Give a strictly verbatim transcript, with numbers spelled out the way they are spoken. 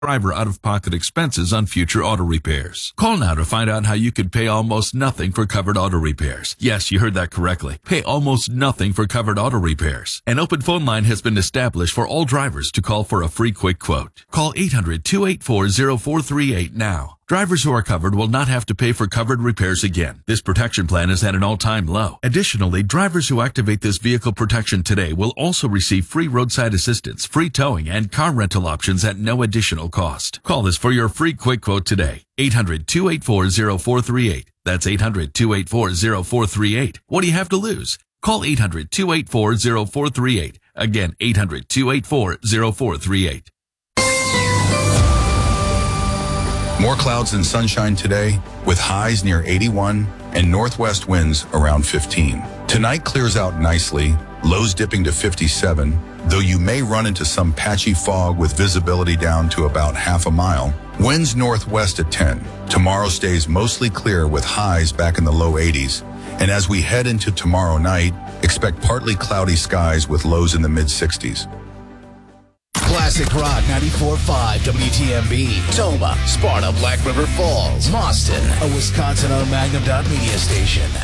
driver out-of-pocket expenses on future auto repairs. Call now to find out how you could pay almost nothing for covered auto repairs. Yes, you heard that correctly. Pay almost nothing for covered auto repairs. An open phone line has been established for all drivers to call for a free quick quote. Call eight hundred, two eight four, zero four three eight now. Drivers who are covered will not have to pay for covered repairs again. This protection plan is at an all-time low. Additionally, drivers who activate this vehicle protection today will also receive free roadside assistance, free towing, and car rental options at no additional cost. Call us for your free quick quote today. eight hundred, two eight four, zero four three eight. That's eight hundred, two eight four, zero four three eight. What do you have to lose? Call eight hundred, two eight four, zero four three eight. Again, eight hundred, two eight four, zero four three eight. More clouds than sunshine today, with highs near eighty-one and northwest winds around fifteen. Tonight clears out nicely, lows dipping to fifty-seven, though you may run into some patchy fog with visibility down to about half a mile. Winds northwest at ten. Tomorrow stays mostly clear with highs back in the low eighties. And as we head into tomorrow night, expect partly cloudy skies with lows in the mid-sixties. Classic Rock ninety-four point five W T M B, Toma, Sparta, Black River Falls, Boston, a Wisconsin-owned Magnum Dot Media station.